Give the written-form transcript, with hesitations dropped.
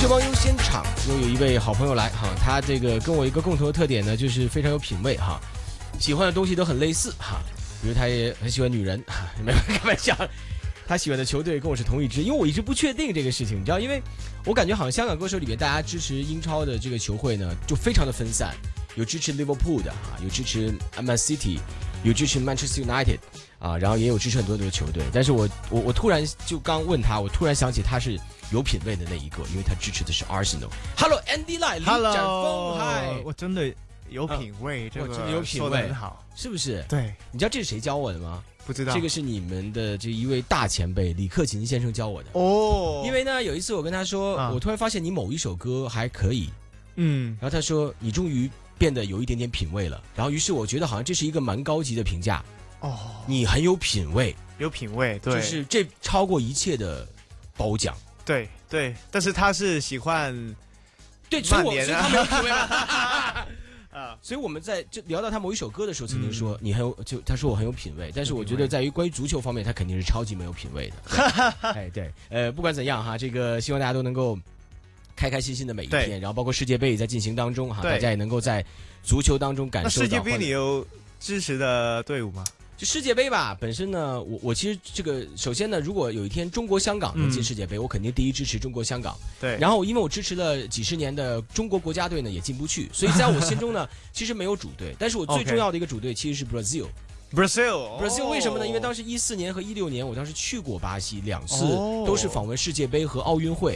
社帮优先场又有一位好朋友来哈，他这个跟我一个共同的特点呢，就是非常有品味哈，喜欢的东西都很类似哈，比如他也很喜欢女人哈，没有开玩笑，他喜欢的球队跟我是同一支，因为我一直不确定这个事情，你知道，因为我感觉好像香港歌手里面大家支持英超的这个球会呢，就非常的分散，有支持 Liverpool 的哈，有支持 Man City， 有支持 Manchester United 啊，然后也有支持很多的球队，但是我突然就刚问他，我突然想起他是有品位的那一个，因为他支持的是 Arsenal。Hello Andy Lai， 李展峰，嗨， 我真的有品味，这个真的有品味， 说得很好， 是不是？ 对， 你知道这是谁教我的吗？ 不知道， 这个是你们的这一位大前辈李克勤先生教我的哦。 因为呢，有一次我跟他说，我突然发现你某一首歌还可以，然后他说你终于变得有一点点品味了，然后于是我觉得好像这是一个蛮高级的评价哦，你很有品味， 有品味，对， 就是这超过一切的褒奖， 对对，但是他是喜欢对，所以他没有品味嘛。所以我们在就聊到他某一首歌的时候，曾经说你很有，就他说我很有品味，但是我觉得在于关于足球方面，他肯定是超级没有品味的。哎，对，不管怎样哈，这个希望大家都能够开开心心的每一天，然后包括世界杯也在进行当中哈，大家也能够在足球当中感受到。 那世界杯你有支持的队伍吗？ 就世界杯吧，本身呢，我其实这个首先呢，如果有一天中国香港能进世界杯，我肯定第一支持中国香港。 对， 然后因为我支持了几十年的中国国家队呢，也进不去，所以在我心中呢，其实没有主队，但是我最重要的一个主队其实是 Brazil。Brazil 为什么呢？因为当时14年和16年，我当时去过巴西2次，都是访问世界杯和奥运会。